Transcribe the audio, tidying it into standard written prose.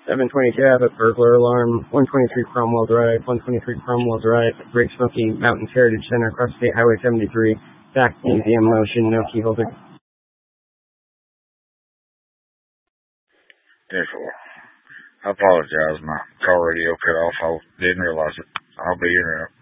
720 Cabot, burglar alarm, 123 Cromwell Drive, 123 Cromwell Drive, Great Smoky Mountains Heritage Center, across State Highway 73, back museum motion, no key holder. Therefore, I apologize, my car radio cut off. I didn't realize it. I'll be in